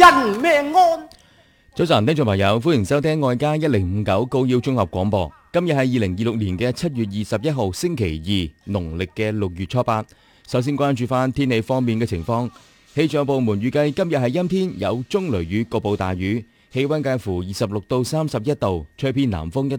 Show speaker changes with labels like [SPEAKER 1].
[SPEAKER 1] 人命案。
[SPEAKER 2] 早晨，聽眾朋友，歡迎收聽愛家1059高要綜合廣播。今日係2026年嘅7月21號星期二，農曆嘅6月初8。首先關注翻天氣方面嘅情況，氣象部門預計今日係陰天，有中雷雨，局部大雨，氣溫介乎26到31度，吹偏南風1